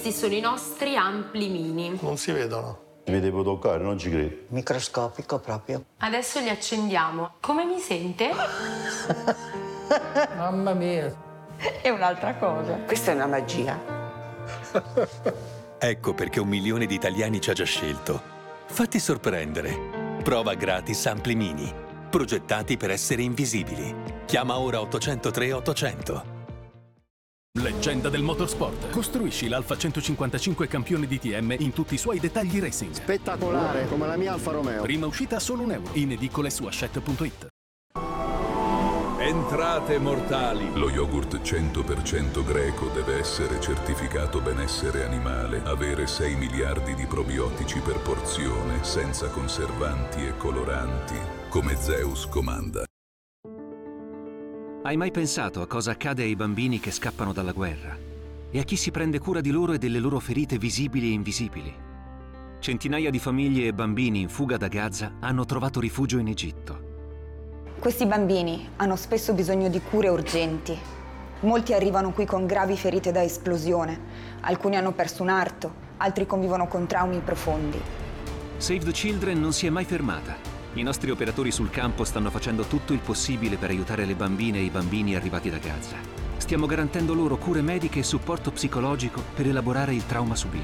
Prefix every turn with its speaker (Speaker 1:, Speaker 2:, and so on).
Speaker 1: questi sono i nostri ampli mini.
Speaker 2: Non si vedono.
Speaker 3: Vi devo toccare, non ci credo.
Speaker 4: Microscopico proprio.
Speaker 1: Adesso li accendiamo. Come mi sente?
Speaker 5: Mamma mia.
Speaker 4: È un'altra cosa. Questa è una magia.
Speaker 6: Ecco perché 1 milione di italiani ci ha già scelto. Fatti sorprendere. Prova gratis Ampli Mini. Progettati per essere invisibili. Chiama ora 803 800.
Speaker 7: Leggenda del motorsport. Costruisci l'Alfa 155 campione DTM in tutti i suoi dettagli racing.
Speaker 8: Spettacolare, come la mia Alfa Romeo.
Speaker 7: Prima uscita solo €1. In edicole su Hachette.it.
Speaker 9: Entrate mortali. Lo yogurt 100% greco deve essere certificato benessere animale, avere 6 miliardi di probiotici per porzione, senza conservanti e coloranti, come Zeus comanda.
Speaker 10: Hai mai pensato a cosa accade ai bambini che scappano dalla guerra? E a chi si prende cura di loro e delle loro ferite visibili e invisibili? Centinaia di famiglie e bambini in fuga da Gaza hanno trovato rifugio in Egitto.
Speaker 11: Questi bambini hanno spesso bisogno di cure urgenti. Molti arrivano qui con gravi ferite da esplosione. Alcuni hanno perso un arto, altri convivono con traumi profondi.
Speaker 10: Save the Children non si è mai fermata. I nostri operatori sul campo stanno facendo tutto il possibile per aiutare le bambine e i bambini arrivati da Gaza. Stiamo garantendo loro cure mediche e supporto psicologico per elaborare il trauma subito.